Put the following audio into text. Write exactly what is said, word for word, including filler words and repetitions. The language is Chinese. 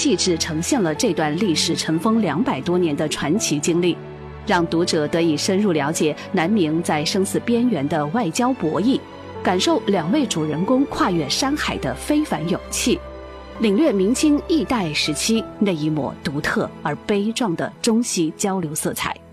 气质呈现了这段历史尘封两百多年的传奇经历，让读者得以深入了解南明在生死边缘的外交博弈，感受两位主人公跨越山海的非凡勇气，领略明清易代时期那一抹独特而悲壮的中西交流色彩。